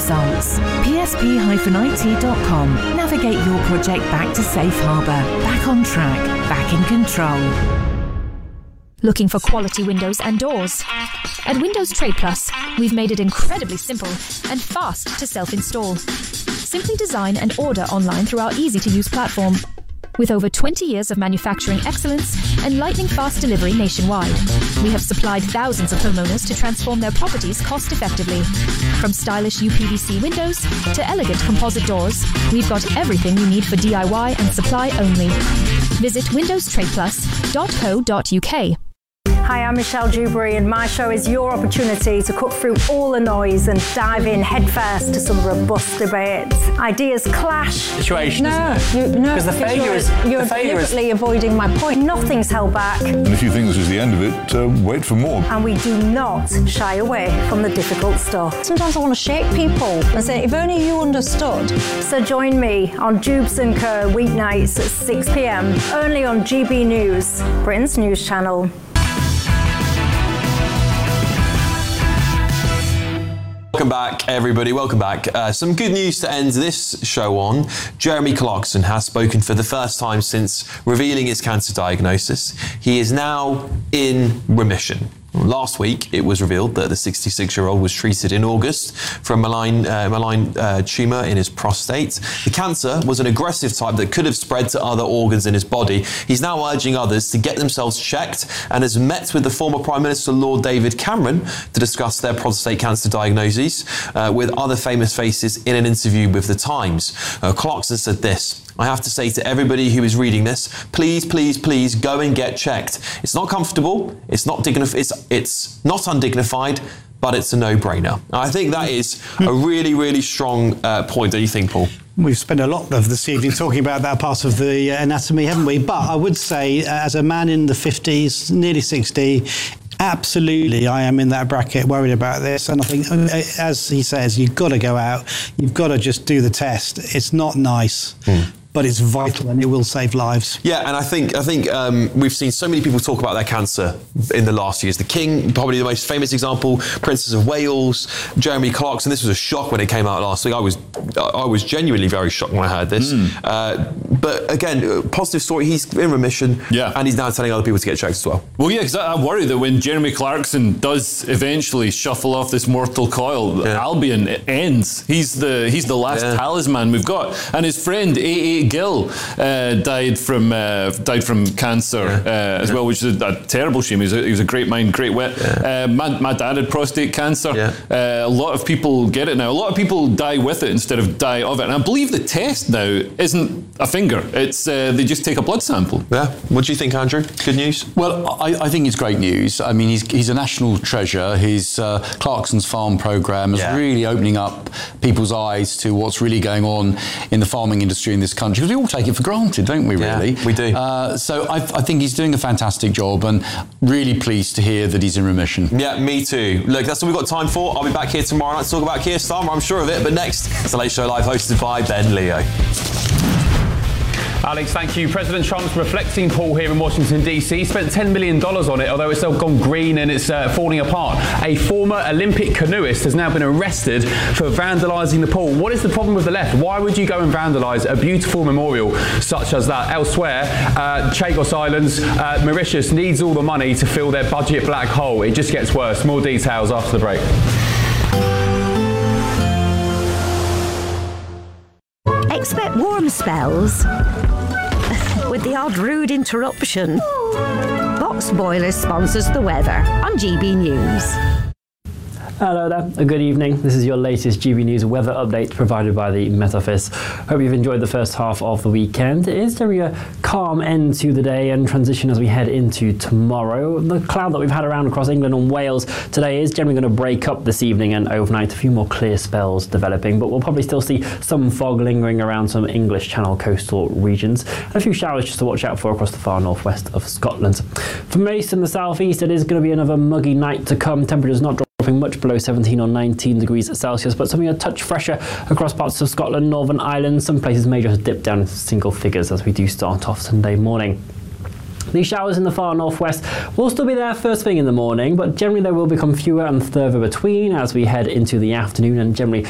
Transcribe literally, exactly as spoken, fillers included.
results. P S P I T dot com. Navigate your project back to safe harbour, back on track, back in control. Looking for quality windows and doors? At Windows Trade Plus, we've made it incredibly simple and fast to self-install. Simply design and order online through our easy-to-use platform. With over twenty years of manufacturing excellence and lightning-fast delivery nationwide, we have supplied thousands of homeowners to transform their properties cost-effectively. From stylish U P V C windows to elegant composite doors, we've got everything you need for D I Y and supply only. Visit windows trade plus dot co dot U K. Hi, I'm Michelle Dewberry, and my show is your opportunity to cut through all the noise and dive in headfirst to some robust debates. Ideas clash. Situation, no, isn't it? You, no, because the failure you're, is you're the failure deliberately is... avoiding my point. Nothing's held back. And if you think this is the end of it, uh, wait for more. And we do not shy away from the difficult stuff. Sometimes I want to shake people and say, if only you understood. So join me on Jubes and Co weeknights at six p m only on G B News, Britain's news channel. Welcome back, everybody. Welcome back. Uh, some good news to end this show on. Jeremy Clarkson has spoken for the first time since revealing his cancer diagnosis. He is now in remission. Last week, it was revealed that the sixty-six-year-old was treated in August for a malign, uh, malign uh, tumour in his prostate. The cancer was an aggressive type that could have spread to other organs in his body. He's now urging others to get themselves checked and has met with the former Prime Minister Lord David Cameron to discuss their prostate cancer diagnoses uh, with other famous faces in an interview with The Times. Uh, Clarkson said this: I have to say to everybody who is reading this, please, please, please go and get checked. It's not comfortable, it's not dignified, it's, it's not undignified, but it's a no-brainer. I think that is a really, really strong uh, point. Don't you think, Paul? We've spent a lot of this evening talking about that part of the anatomy, haven't we? But I would say, as a man in the fifties, nearly sixty, absolutely, I am in that bracket worried about this. And I think, as he says, you've got to go out. You've got to just do the test. It's not nice. Mm. But it's vital and it will save lives. Yeah, and I think I think um, we've seen so many people talk about their cancer in the last years. The King, probably the most famous example, Princess of Wales, Jeremy Clarkson. This was a shock when it came out last week. I was I was genuinely very shocked when I heard this. Mm. Uh, but again, positive story. He's in remission, yeah, and he's now telling other people to get checked as well. Well, yeah, because I, I worry that when Jeremy Clarkson does eventually shuffle off this mortal coil, yeah. Albion ends. He's the he's the last yeah. talisman we've got, and his friend A A Gill uh, died from uh, died from cancer yeah. uh, as yeah. well, which is a, a terrible shame. He was a, he was a great mind, great wit. Yeah. Uh, my, my dad had prostate cancer. Yeah. Uh, a lot of people get it now. A lot of people die with it instead of die of it. And I believe the test now isn't a finger. It's uh, they just take a blood sample. Yeah. What do you think, Andrew? Good news? Well, I, I think it's great news. I mean, he's he's a national treasure. His uh, Clarkson's Farm programme is yeah. really opening up people's eyes to what's really going on in the farming industry in this country. Because we all take it for granted, don't we, really? Yeah, we do. Uh, so I, I think he's doing a fantastic job and really pleased to hear that he's in remission. Yeah, me too. Look, that's all we've got time for. I'll be back here tomorrow night to talk about Keir Starmer, I'm sure of it. But next, it's The Late Show Live, hosted by Ben Leo. Alex, thank you. President Trump's reflecting pool here in Washington, D C spent ten million dollars on it, although it's all gone green and it's uh, falling apart. A former Olympic canoeist has now been arrested for vandalising the pool. What is the problem with the left? Why would you go and vandalise a beautiful memorial such as that? Elsewhere, uh, Chagos Islands, uh, Mauritius needs all the money to fill their budget black hole. It just gets worse. More details after the break. Expect warm spells with the odd rude interruption. Box Boilers sponsors the weather on G B News. Hello there, a good evening. This is your latest G B News weather update provided by the Met Office. Hope you've enjoyed the first half of the weekend. It is generally a calm end to the day and transition as we head into tomorrow. The cloud that we've had around across England and Wales today is generally going to break up this evening and overnight. A few more clear spells developing, but we'll probably still see some fog lingering around some English Channel coastal regions. And a few showers just to watch out for across the far northwest of Scotland. For most in the southeast, it is going to be another muggy night to come. Temperatures not dropping much below seventeen or nineteen degrees Celsius, but something a touch fresher across parts of Scotland, Northern Ireland. Some places may just dip down into single figures as we do start off Sunday morning. These showers in the far northwest will still be there first thing in the morning, but generally they will become fewer and further between as we head into the afternoon, and generally